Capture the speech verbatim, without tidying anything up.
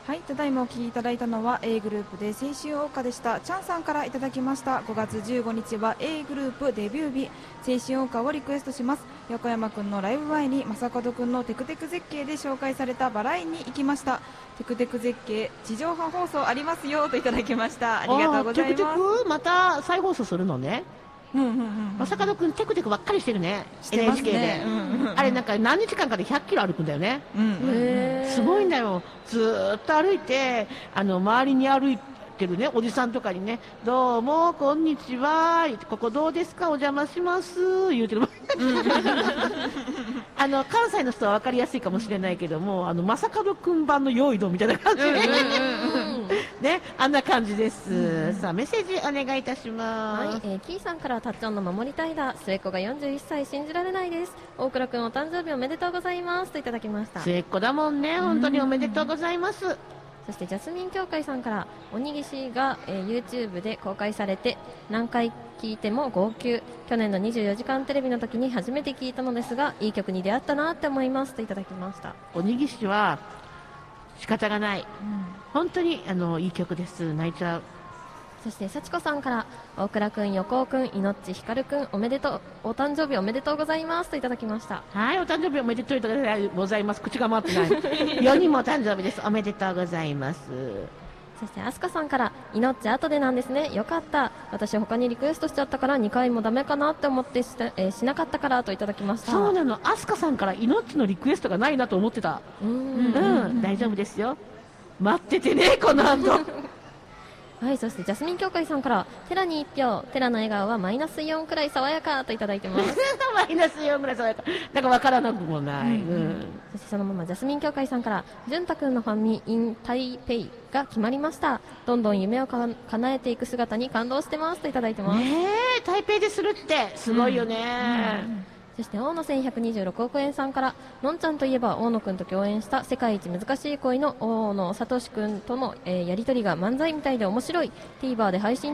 はい、ただいまお聞きいただいたのは A グループで青春謳歌でした。チャンさんからいただきました。ごがつじゅうごにちは A グループデビュー日、青春謳歌をリクエストします。横山くんのライブ前に正門くんのテクテク絶景で紹介されたバラ園に行きました。テクテク絶景地上波放送ありますよといただきました。ありがとうございます。 テクテクまた再放送するのね。 うんうんうんうん、 正門くんテクテクばっかりしてるね。 してますね、 エヌエイチケー で、うんうんうん、あれなんか何日間かでひゃっキロ歩くんだよね、 うんうんうん、 すごいんだよ。ずーっと歩いて、あの周りに歩いてるねおじさんとかにね、どうもこんにちは、ここどうですか、お邪魔します言うてるあの関西の人は分かりやすいかもしれないけども、あの正門くん版の用意どんみたいな感じで、ね、あんな感じです、うん、さあメッセージお願いいたします。 はい、えー、キーさんからタッチョンの守りたいだ、末っ子がよんじゅういっさい信じられないです、大倉くんお誕生日おめでとうございますといただきました。 末っ子だもんね、本当におめでとうございます。 そしてジャスミン協会さんから、鬼ぎしが、えー、YouTube で公開されて何回聞いても号泣、去年のにじゅうよじかんテレビの時に初めて聞いたのですが、いい曲に出会ったなって思いますといただきました。 鬼ぎしは仕方がない、うん、本当にあのいい曲です。泣いちゃう。 そして幸子さんから、大倉くん、横尾くん、いのっちひかるくん、おめでとう、お誕生日おめでとうございますといただきました。 はい、お誕生日おめでとうございます。口が回ってないよにんもお誕生日です。おめでとうございます。 そしてあすかさんから、いのっち後でなんですね、よかった、私他にリクエストしちゃったからにかいもダメかなって思ってし、えー、しなかったからといただきました。 そうなの、あすかさんからいのっちのリクエストがないなと思ってた。うん、うん、大丈夫ですよ、待っててねこの後はい、そしてジャスミン協会さんから、テラにいっぴょう、テラの笑顔はマイナスよんくらい爽やかといただいてますマイナスよんくらい爽やか、なんかわからなくもない、うんうん、 そしてそのままジャスミン協会さんから、潤太くんのファンミ in 台北が決まりました、どんどん夢をか叶えていく姿に感動してますといただいてます。 ねえ、台北でするってすごいよね、うんうん、 そして大野せんひゃくにじゅうろくおくえんさんから、のんちゃんといえば大野くんと共演した世界一難しい恋の大野聡くんとの、えー、やりとりが漫才みたいで面白い、 ティーバー で配信